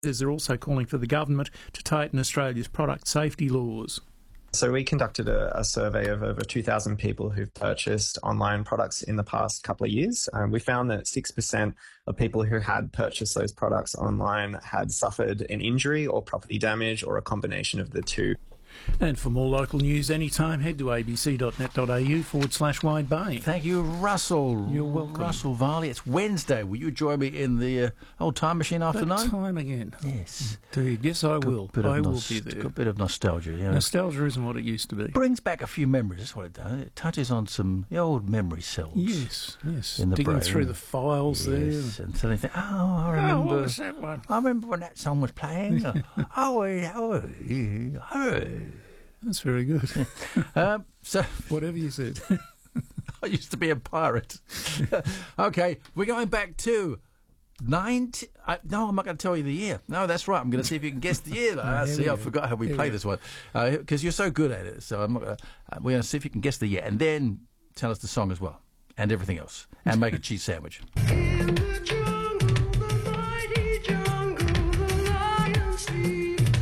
They're also calling for the government to tighten Australia's product safety laws. So we conducted a survey of over 2,000 people who've purchased online products in the past couple of years. We found that 6% of people who had purchased those products online had suffered an injury or property damage or a combination of the two. And for more local news anytime, head to abc.net.au/Wide Bay. Thank you, Russell. You're welcome. Russell Varley. It's Wednesday. Will you join me in the old time machine after That 9? time again. Yes. Indeed. Yes, I will. I will be there. A bit of nostalgia. Yeah. Nostalgia isn't what it used to be. Brings back a few memories. That's what it does. It touches on some the old memory cells. Yes. In the digging brain. through the files Yes, there. and suddenly think, I remember. what was that one? I remember when that song was playing. oh. That's very good. So Whatever you said. I used to be a pirate. Okay, we're going back to no, I'm not going to tell you the year. No, that's right. I'm going to see if you can guess the year. I forgot how we play this one because you're so good at it. So I'm not gonna, we're going to see if you can guess the year and then tell us the song as well and everything else and make a cheese sandwich. In the jungle, the mighty jungle, the lion sleeps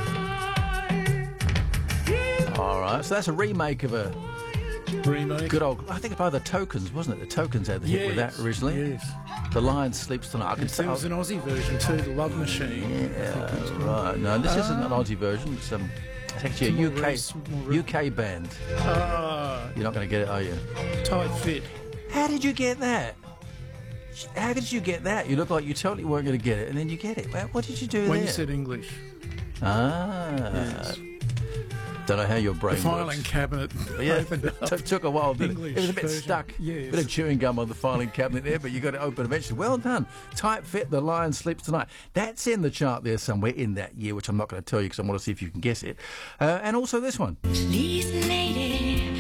tonight. All right, so that's a remake of a Remake. good old. I think it's by the Tokens, wasn't it? The Tokens had the hit with that originally. Yes. The Lion Sleeps Tonight. There was an Aussie version too, The Love Machine. Yeah, right. No, this isn't an Aussie version. It's actually a UK band. You're not going to get it, are you? Tight Fit. How did you get that? How did you get that? You look like you totally weren't going to get it, and then you get it. Well, what did you do When there? you said English. Yes. Don't know how your brain The filing works. cabinet opened up. Took a while, didn't it? English It was a bit version. stuck. Yes. Bit of chewing gum on the filing cabinet there, but you got it open eventually. Well done. Tight Fit, The Lion Sleeps Tonight. That's in the chart there somewhere in that year, which I'm not going to tell you because I want to see if you can guess it. And also this one. Please, lady,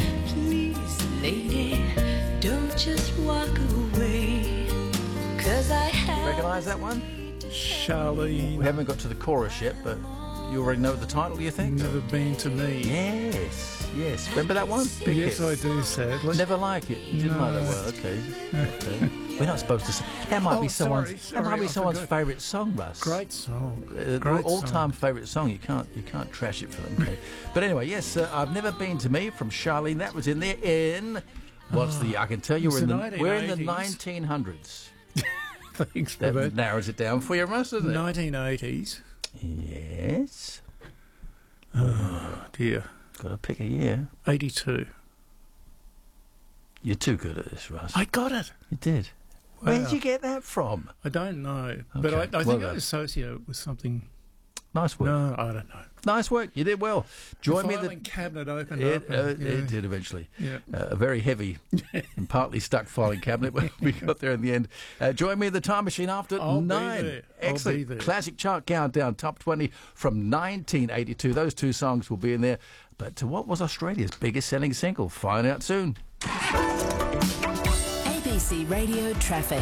don't just walk away, 'cause I have... Recognise that one? Charlene. We haven't got to the chorus yet, but you already know the title, do you think? Never Been to Me. Yes. Remember that one? Big Yes, hit. I do, sadly. Never like it. You didn't like that one. Okay. We're not supposed to say. That might be someone's. sorry, that might be I someone's forgot. favourite song, Russ. Great song. Great All-time favourite song. You can't trash it for them. Okay? But anyway, yes, I've Never Been to Me from Charlene. That was in there in. What's the? I can tell you It's we're the in the 1980s. 1900s. Thanks for That that. narrows it down for you, Russ, doesn't it? 1980s. Yes. Oh, dear. Got to pick a year. 82. You're too good at this, Russ. I got it. You did. Wow. Where did you get that from? I don't know. But Okay. I Well think I done. associate it with something. Nice work. No, I don't know. Nice work. You did well. Join me. The filing cabinet opened It, up. and, it did eventually. Yeah. A very heavy and partly stuck filing cabinet when we got there in the end. Join me in the time machine after I'll be 9. there. Excellent. I'll be there. Classic chart countdown, top 20 from 1982. Those two songs will be in there. But what was Australia's biggest selling single? Find out soon. ABC Radio Traffic.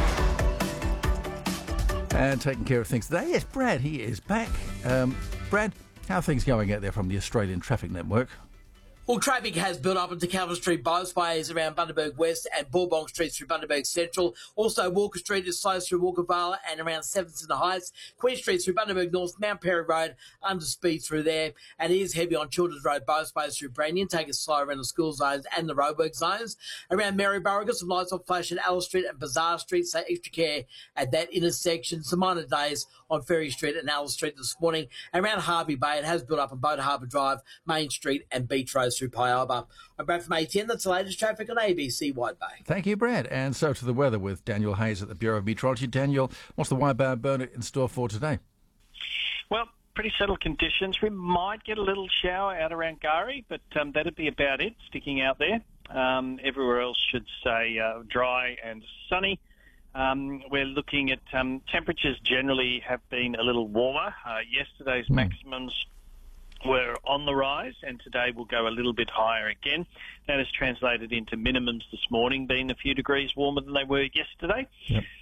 And taking care of things today, yes, Brad, he is back. Brad, how are things going out there from the Australian Traffic Network? Well, traffic has built up into Calvin Street both ways around Bundaberg West and Bourbon Street through Bundaberg Central. Also, Walker Street is slow through Walkervale and around 7th in the Heights. Queen Street through Bundaberg North, Mount Perry Road, under speed through there. And it is heavy on Children's Road both ways through Brannion. Take it slow around the school zones and the roadwork zones. Around Maryborough, got some lights off flash at Alice Street and Bazaar Street, so extra care at that intersection. Some minor days on Ferry Street and Alice Street this morning. Around Harvey Bay, it has built up on Boat Harbour Drive, Main Street and Beach Road through Pialba. I'm Brad from ATN. That's the latest traffic on ABC Wide Bay. Thank you, Brad. And so to the weather with Daniel Hayes at the Bureau of Meteorology. Daniel, what's the Wide Bay burner in store for today? Well, pretty settled conditions. We might get a little shower out around Gari, but that'd be about it, sticking out there. Everywhere else should stay dry and sunny. We're looking at temperatures generally have been a little warmer. Yesterday's maximums were on the rise, and today will go a little bit higher again. That has translated into minimums this morning being a few degrees warmer than they were yesterday. Yep.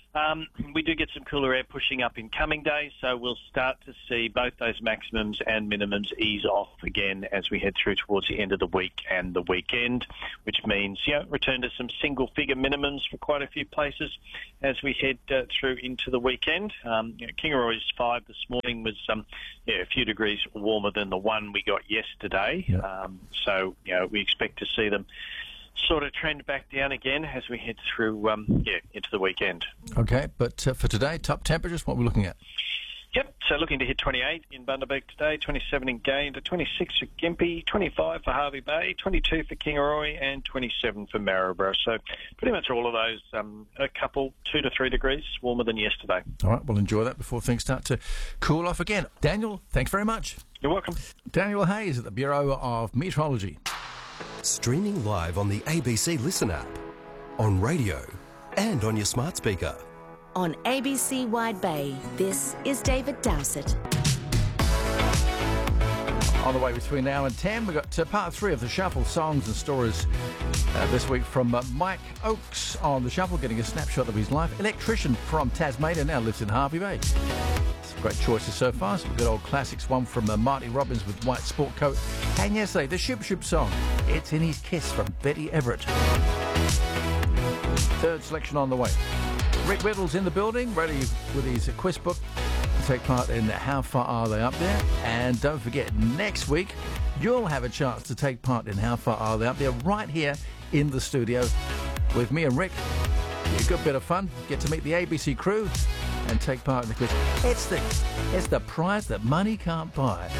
We do get some cooler air pushing up in coming days, so we'll start to see both those maximums and minimums ease off again as we head through towards the end of the week and the weekend, which means, return to some single-figure minimums for quite a few places as we head through into the weekend. Kingaroy's 5 this morning was a few degrees warmer than the one we got yesterday. Yep. So we expect to see them sort of trend back down again as we head through into the weekend. Okay, but for today, top temperatures, what we're looking at? Yep, so looking to hit 28 in Bundaberg today, 27 in Gayndah, 26 for Gympie, 25 for Hervey Bay, 22 for Kingaroy, and 27 for Maryborough. So pretty much all of those, a couple, 2 to 3 degrees warmer than yesterday. All right, we'll enjoy that before things start to cool off again. Daniel, thanks very much. You're welcome. Daniel Hayes at the Bureau of Meteorology. Streaming live on the ABC Listen app, on radio, and on your smart speaker. On ABC Wide Bay, this is David Dowsett. On the way between now and 10, we've got part 3 of the Shuffle, songs and stories this week from Mike Oakes on the Shuffle, getting a snapshot of his life. Electrician from Tasmania, now lives in Hervey Bay. Some great choices so far, some good old classics, one from Marty Robbins with White Sport Coat, and yesterday, the Shoop Shoop song, It's in His Kiss from Betty Everett. Third selection on the way. Rick Whittle's in the building, ready with his quiz book to take part in How Far Are They Up There? And don't forget, next week, you'll have a chance to take part in How Far Are They Up There right here in the studio with me and Rick. Be a good bit of fun. Get to meet the ABC crew and take part in the quiz. It's the prize that money can't buy.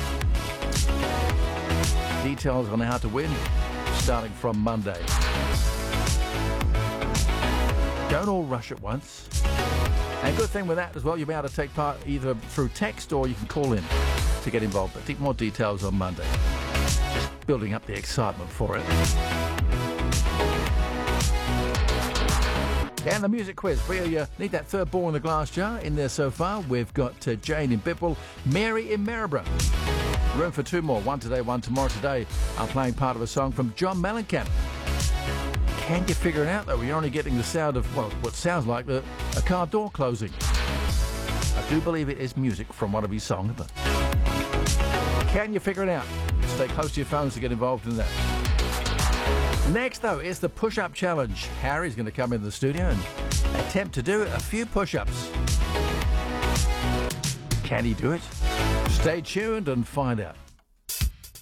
Details on how to win starting from Monday. Don't all rush at once. And good thing with that as well, you'll be able to take part either through text or you can call in to get involved. But more details on Monday. Just building up the excitement for it. And the music quiz. We need that third ball in the glass jar. In there so far, we've got Jane in Bidwell, Mary in Maryborough. Room for 2 more. One today, one tomorrow. Today, I'm playing part of a song from John Mellencamp. Can you figure it out, though? You're only getting the sound of, well, what sounds like a car door closing. I do believe it is music from one of his songs, but can you figure it out? Stay close to your phones to get involved in that. Next, though, is the push-up challenge. Harry's going to come in the studio and attempt to do a few push-ups. Can he do it? Stay tuned and find out.